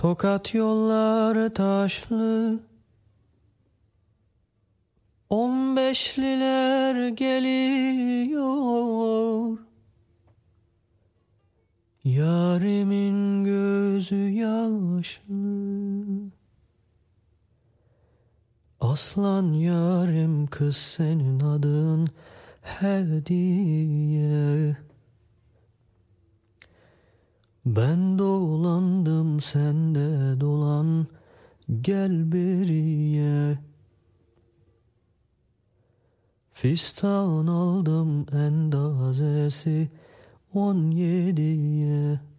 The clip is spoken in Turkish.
Tokat yollar taşlı, 15'liler geliyor. Yarimin gözü yaşlı, aslan yarim kız senin adın hediye. Ben dolandım sen de dolan, gel beriye. Fistan aldım endazesi 17'ye.